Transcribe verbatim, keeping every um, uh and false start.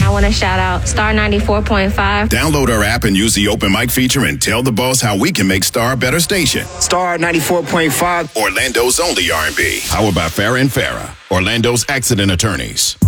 I want to shout out Star ninety-four point five. Download our app and use the open mic feature and tell the boss how we can make Star a better station. Star ninety-four point five. Orlando's only R and B. Powered by Farrah and Farrah, Orlando's accident attorneys.